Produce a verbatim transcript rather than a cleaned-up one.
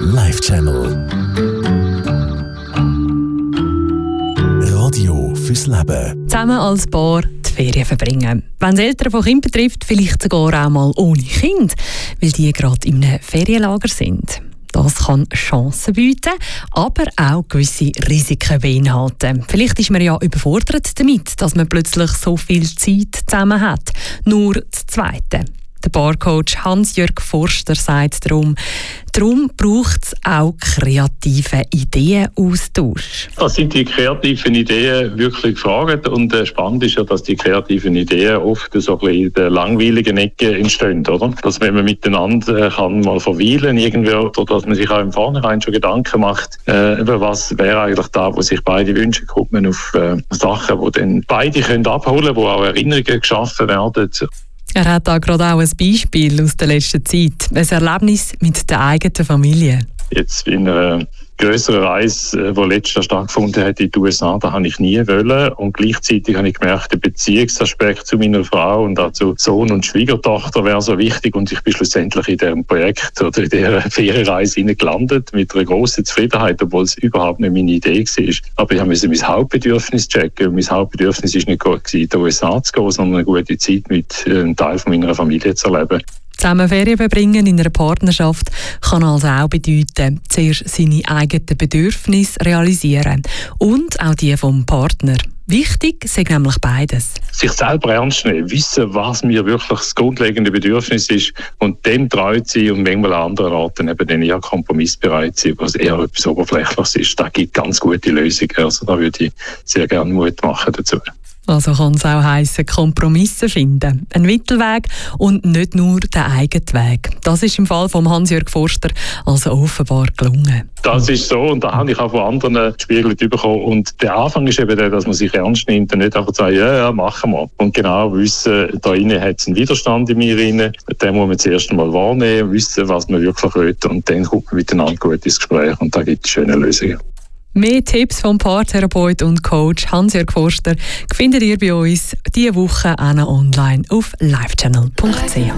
Live Channel. Radio fürs Leben. Zusammen als Paar die Ferien verbringen. Wenn es Eltern von Kindern betrifft, vielleicht sogar auch mal ohne Kind, weil die gerade in einem Ferienlager sind. Das kann Chancen bieten, aber auch gewisse Risiken beinhalten. Vielleicht ist man ja überfordert damit, dass man plötzlich so viel Zeit zusammen hat. Nur das Zweite. Der Barcoach Hans-Jörg Forster sagt darum, darum braucht es auch kreative Ideenaustausch. Da sind die kreativen Ideen wirklich gefragt und äh, spannend ist ja, dass die kreativen Ideen oft so ein bisschen in der langweiligen Ecke entstehen, oder? Dass wenn man miteinander äh, kann mal verweilen irgendwie, oder dass man sich auch im Vornherein schon Gedanken macht, äh, über was wäre eigentlich da, wo sich beide wünschen, kommt man auf äh, Sachen, die dann beide können abholen können, wo auch Erinnerungen geschaffen werden. Er hat da gerade auch ein Beispiel aus der letzten Zeit, ein Erlebnis mit der eigenen Familie. Jetzt in einer grösseren Reise, die letztes Jahr stattgefunden hat in den U S A, da habe ich nie wollen. Und gleichzeitig habe ich gemerkt, der Beziehungsaspekt zu meiner Frau und auch zu Sohn und Schwiegertochter wäre so wichtig. Und ich bin schlussendlich in diesem Projekt oder in dieser Ferienreise gelandet mit einer grossen Zufriedenheit, obwohl es überhaupt nicht meine Idee war. Aber ich musste mein Hauptbedürfnis checken. Und mein Hauptbedürfnis war nicht gut, in die U S A zu gehen, sondern eine gute Zeit mit einem Teil von meiner Familie zu erleben. Zusammen Ferien verbringen in einer Partnerschaft kann also auch bedeuten, zuerst seine eigenen Bedürfnisse realisieren und auch die vom Partner. Wichtig ist nämlich beides. Sich selber ernst nehmen, wissen, was mir wirklich das grundlegende Bedürfnis ist und dann treu sein und manchmal an anderen Orten eben dann eher kompromissbereit sein, was eher etwas Oberflächliches ist. Da gibt es ganz gute Lösungen. Also da würde ich sehr gerne Mut machen dazu. Also kann es auch heissen, Kompromisse finden. Ein Mittelweg und nicht nur der eigene Weg. Das ist im Fall von Hans-Jörg Forster also offenbar gelungen. Das ist so und da habe ich auch von anderen gespiegelt bekommen. Und der Anfang ist eben der, dass man sich ernst nimmt und nicht einfach sagt, ja, ja, machen wir. Und genau wissen, da innen hat es einen Widerstand in mir rein. Den muss man zuerst einmal wahrnehmen, wissen, was man wirklich will. Und dann kommt man miteinander gut ins Gespräch und da gibt es schöne Lösungen. Mehr Tipps vom Paartherapeut und Coach Hans-Jörg Forster findet ihr bei uns diese Woche online auf live channel punkt c h.